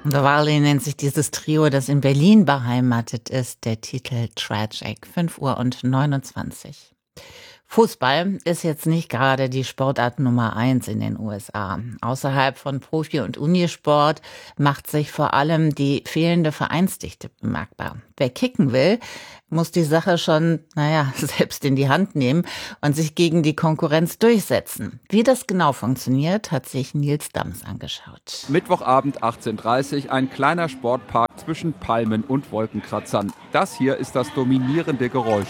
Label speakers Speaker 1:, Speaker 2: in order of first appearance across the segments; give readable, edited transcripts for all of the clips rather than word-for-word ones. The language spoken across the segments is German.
Speaker 1: The Valley nennt sich dieses Trio, das in Berlin beheimatet ist. Der Titel Tragic, 5:29 Uhr. Fußball ist jetzt nicht gerade die Sportart Nummer 1 in den USA. Außerhalb von Profi- und Unisport macht sich vor allem die fehlende Vereinsdichte bemerkbar. Wer kicken will, muss die Sache schon, selbst in die Hand nehmen und sich gegen die Konkurrenz durchsetzen. Wie das genau funktioniert, hat sich Nils Dams angeschaut.
Speaker 2: Mittwochabend 18:30 Uhr, ein kleiner Sportpark zwischen Palmen und Wolkenkratzern. Das hier ist das dominierende Geräusch.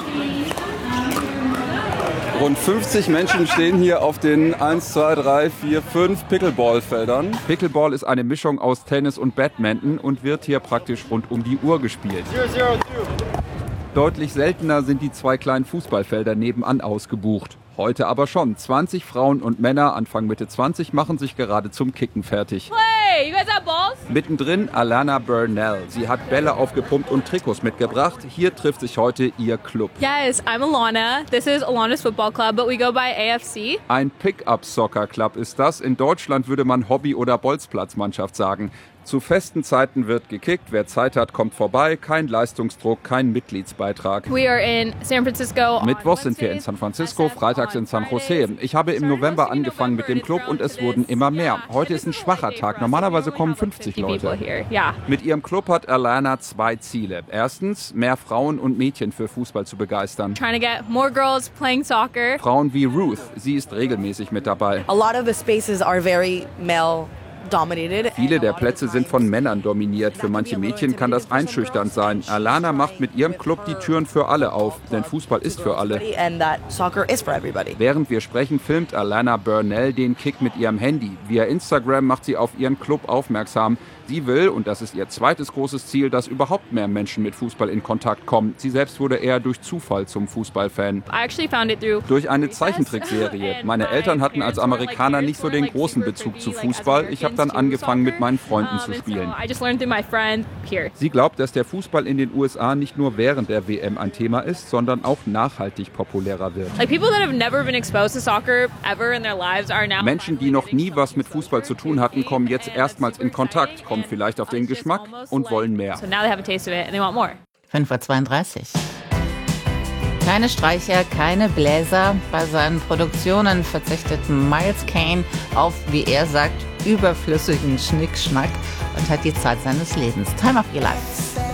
Speaker 3: Rund 50 Menschen stehen hier auf den 1, 2, 3, 4, 5 Pickleball-Feldern.
Speaker 2: Pickleball ist eine Mischung aus Tennis und Badminton und wird hier praktisch rund um die Uhr gespielt. 0-0-2. Deutlich seltener sind die 2 kleinen Fußballfelder nebenan ausgebucht. Heute aber schon. 20 Frauen und Männer, Anfang Mitte 20, machen sich gerade zum Kicken fertig.
Speaker 4: Hey, you guys have balls?
Speaker 2: Mittendrin Alana Burnell. Sie hat Bälle aufgepumpt und Trikots mitgebracht. Hier trifft sich heute ihr Club.
Speaker 4: Yes, I'm Alana. This is Alana's Football Club, but we go by AFC.
Speaker 2: Ein Pick-up-Soccer-Club ist das. In Deutschland würde man Hobby- oder Bolzplatzmannschaft sagen. Zu festen Zeiten wird gekickt. Wer Zeit hat, kommt vorbei. Kein Leistungsdruck, kein Mitgliedsbeitrag.
Speaker 4: We are in San Francisco.
Speaker 2: Mittwochs sind wir in San Francisco, freitags in San Jose. Ich habe im November angefangen mit dem Club und es wurden immer mehr. Heute ist ein schwacher Tag. Normalerweise kommen 50 Leute. Mit ihrem Club hat Alana 2 Ziele. Erstens, mehr Frauen und Mädchen für Fußball zu begeistern.
Speaker 4: Trying to get more girls playing soccer.
Speaker 2: Frauen wie Ruth, sie ist regelmäßig mit dabei.
Speaker 5: A lot of the spaces are very male.
Speaker 2: Viele der Plätze sind von Männern dominiert. Für manche Mädchen kann das einschüchternd sein. Alana macht mit ihrem Club die Türen für alle auf, denn Fußball ist für alle. Während wir sprechen, filmt Alana Burnell den Kick mit ihrem Handy. Via Instagram macht sie auf ihren Club aufmerksam. Sie will, und das ist ihr zweites großes Ziel, dass überhaupt mehr Menschen mit Fußball in Kontakt kommen. Sie selbst wurde eher durch Zufall zum Fußballfan. Durch eine Zeichentrickserie. Meine Eltern hatten als Amerikaner nicht so den großen Bezug zu Fußball. Ich habe dann angefangen, mit meinen Freunden zu spielen. Sie glaubt, dass der Fußball in den USA nicht nur während der WM ein Thema ist, sondern auch nachhaltig populärer wird. Menschen, die noch nie was mit Fußball zu tun hatten, kommen jetzt erstmals in Kontakt, kommen vielleicht auf den Geschmack und wollen mehr.
Speaker 1: 5:32 Uhr. Keine Streicher, keine Bläser. Bei seinen Produktionen verzichtet Miles Kane auf, wie er sagt, überflüssigen Schnickschnack und hat die Zeit seines Lebens. Time of Your Life.